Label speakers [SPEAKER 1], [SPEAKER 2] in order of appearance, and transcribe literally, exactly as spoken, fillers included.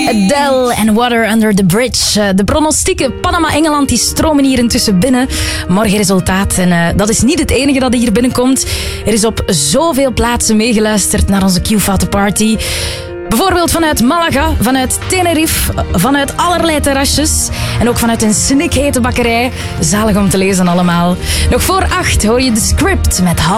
[SPEAKER 1] Adele en Water Under the Bridge. De pronostieken Panama-Engeland die stromen hier intussen binnen. Morgen resultaat. En uh, dat is niet het enige dat hier binnenkomt. Er is op zoveel plaatsen meegeluisterd naar onze Q-Foute Party. Bijvoorbeeld vanuit Malaga, vanuit Tenerife, vanuit allerlei terrasjes. En ook vanuit een snikhete bakkerij. Zalig om te lezen allemaal. Nog voor acht hoor je de Script met